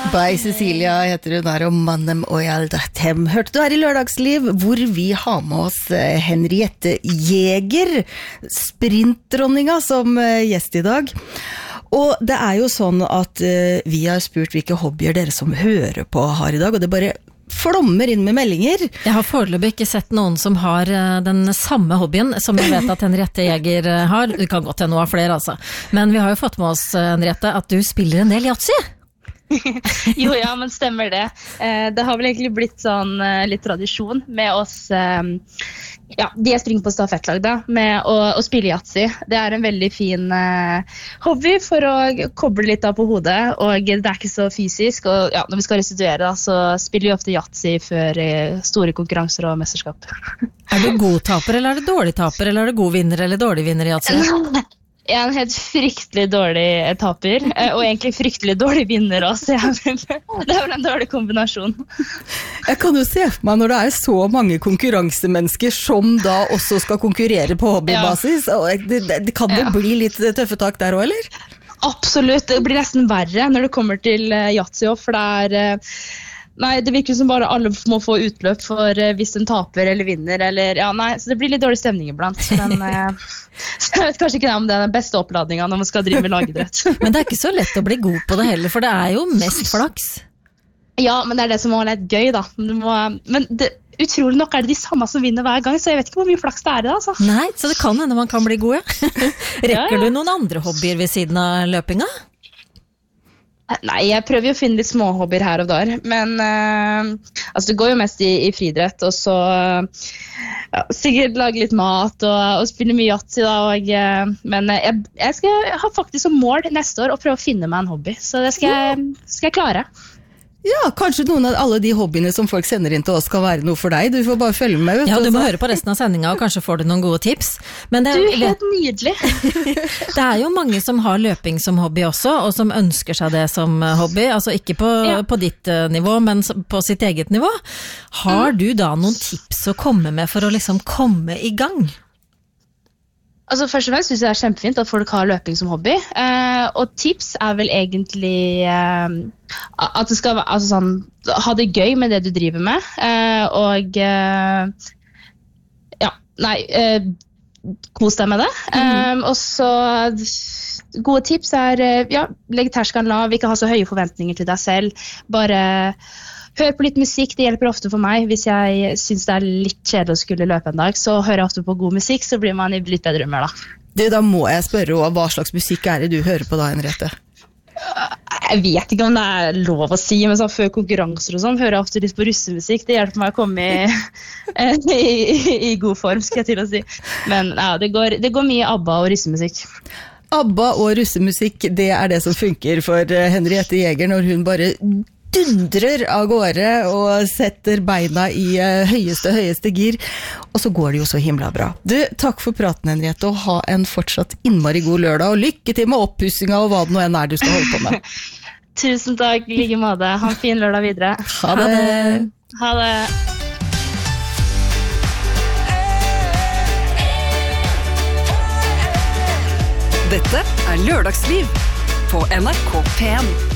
By Cecilia heter hun der, og Mannen og Tem. Hørte du her I Lørdagsliv, hvor vi har med oss Henriette Jæger, sprintdronninga, som gjest I dag. Og det jo sånn at vi har spurt hvilke hobbyer dere som hører på har I dag, og det bare flommer inn med meldinger. Jeg har foreløpig ikke sett noen som har den samme hobbyen som jeg vet at Henriette Jæger har. Det kan godt hende noe av flere, altså. Men vi har jo fått med oss, Henriette, at du spiller en del Yatzy. Jo, ja, men stemmer det. Det har vel egentlig blitt sånn litt tradisjon med oss, ja, de springer på stafettlag da, med å spille Yatzy. Det en veldig fin hobby for å koble litt av på hodet, og det ikke så fysisk, og ja, når vi skal restituere da, så spiller vi ofte Yatzy før store konkurranser og mesterskap. Du god taper, eller det dårlig taper, eller det god vinner eller dårlig vinner I Yatzy? Jeg en helt fryktelig dårlig taper, og egentlig fryktelig dårlig vinner også. Det vel en dårlig kombinasjon. Jeg kan jo se for meg når det så mange konkurransemennesker som da også skal konkurrere på hobbybasis, og det kan jo bli litt tøffe tak der også, eller? Absolutt, det blir nesten verre når det kommer til Yatzy, for det nei, det virker som bare alle må få utløp for hvis den taper eller vinner, eller, ja, nei, så det blir litt dårlig stemning iblant, men så jeg vet kanskje ikke om det den beste oppladningen når man skal drive med lagidrett. Men det ikke så lett å bli god på det heller, for det jo mest flaks. Ja, men det det som må være litt gøy da. Men utrolig nok det de samme som vinner hver gang, så jeg vet ikke hvor mye flaks det det altså. Nei, så det kan hende man kan bli god, ja. Rekker du noen andre hobbyer ved siden av løpinga? Nei, jeg prøver jo å finne litt små hobbyer her og der, men altså det går jo mest I friidrett, og så ja, sikkert lage litt mat og spille mye Yatzy da, men jeg skal ha faktisk som mål neste år å prøve å finne meg en hobby, så det skal jeg klare. Ja, kanskje noen av alle de hobbyene som folk sender inn til oss kan være noe for deg. Du får bare følge med. Vet ja, du må høre på resten av sendingen, og kanskje får du noen gode tips. Men det, du helt nydelig. Det jo mange som har løping som hobby også, og som ønsker seg det som hobby. Altså ikke på ditt nivå, men på sitt eget nivå. Har du da noen tips å komme med for å liksom komme I gang? Altså først og fremst synes jeg det kjempefint at folk har løping som hobby, og tips vel egentlig at det skal altså sånn, ha det gøy med det du driver med, og ja, nei, kos deg med det, og så gode tips ja, legg terskelen lav, ikke ha så høye forventninger til deg selv, bare hør på litt musikk, det hjelper ofte for meg. Hvis jeg synes det litt kjedelig å skulle løpe en dag, så hører jeg ofte på god musikk, så blir man I litt bedre humør da. Da må jeg spørre også, hva slags musikk det du hører på da, Henriette? Jeg vet ikke om det lov å si, men så før konkurranser og sånn, hører jeg ofte litt på russemusikk. Det hjelper meg å komme I god form, skal jeg til å si. Men ja, det går mye ABBA og russemusikk. ABBA og russemusikk, det det som funker for Henriette Jæger når hun bare dundrer av gårde og setter beina I høyeste gir, og så går det jo så himla bra. Du, takk for praten, Henriette, og ha en fortsatt innmari god lørdag, og lykke til med oppussinga og hva det nå du skal holde på med. Tusen takk, like måte. Ha en fin lørdag videre. Ha det. Ha det. Dette Lørdagsliv på NRK P1.